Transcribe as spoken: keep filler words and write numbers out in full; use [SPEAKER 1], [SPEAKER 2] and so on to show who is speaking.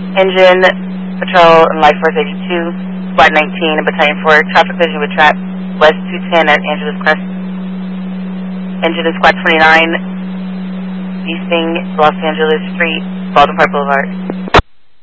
[SPEAKER 1] Engine, Patrol, and Life Force eighty-two, Squad nineteen, and Battalion four, traffic vision with trap, West two ten at Angeles Crest. Engine in Squad twenty-nine, Easting, Los Angeles Street, Baldwin Park Boulevard.